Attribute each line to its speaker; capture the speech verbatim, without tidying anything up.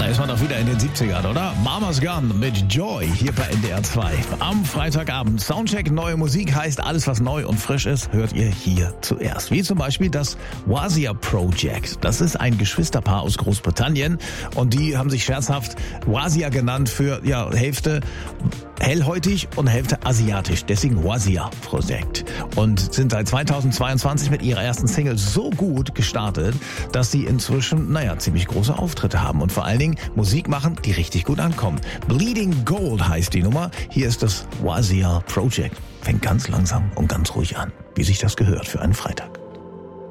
Speaker 1: ist man doch wieder in den siebzigern, oder? Mama's Gun mit Joy hier bei N D R zwei. Am Freitagabend. Soundcheck, neue Musik heißt, alles was neu und frisch ist, hört ihr hier zuerst. Wie zum Beispiel das Wazia Project. Das ist ein Geschwisterpaar aus Großbritannien und die haben sich scherzhaft Wazia genannt für, ja, Hälfte hellhäutig und Hälfte asiatisch. Deswegen Wazia Project. Und sind seit zweitausendzweiundzwanzig mit ihrer ersten Single so gut gestartet, dass sie inzwischen, naja, ziemlich große Auftritte haben und vor allen Dingen Musik machen, die richtig gut ankommt. Bleeding Gold heißt die Nummer. Hier ist das Wazia Project. Fängt ganz langsam und ganz ruhig an, wie sich das gehört für einen Freitag.